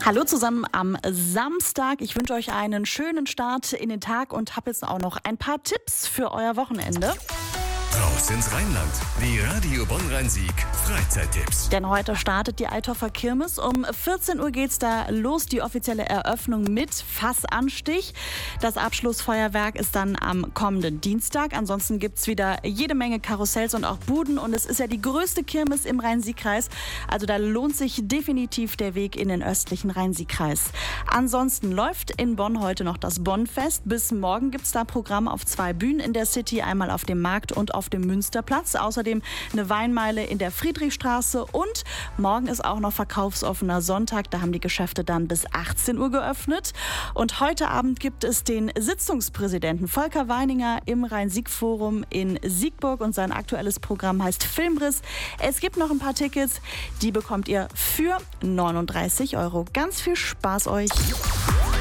Hallo zusammen am Samstag. Ich wünsche euch einen schönen Start in den Tag und habe jetzt auch noch ein paar Tipps für euer Wochenende. Raus ins Rheinland. Die Radio Bonn-Rhein-Sieg Freizeittipps. Denn heute startet die Althofer Kirmes. Um 14 Uhr geht's da los, die offizielle Eröffnung mit Fassanstich. Das Abschlussfeuerwerk ist dann am kommenden Dienstag. Ansonsten gibt's wieder jede Menge Karussells und auch Buden. Und es ist ja die größte Kirmes im Rhein-Sieg-Kreis. Also da lohnt sich definitiv der Weg in den östlichen Rhein-Sieg-Kreis. Ansonsten läuft in Bonn heute noch das Bonnfest. Bis morgen gibt's da Programm auf 2 Bühnen in der City. Einmal auf dem Markt und auf dem Münsterplatz. Außerdem eine Weinmeile in der Friedrichstraße und morgen ist auch noch verkaufsoffener Sonntag. Da haben die Geschäfte dann bis 18 Uhr geöffnet. Und heute Abend gibt es den Sitzungspräsidenten Volker Weininger im Rhein-Sieg-Forum in Siegburg und sein aktuelles Programm heißt Filmriss. Es gibt noch ein paar Tickets, die bekommt ihr für 39 €. Ganz viel Spaß euch!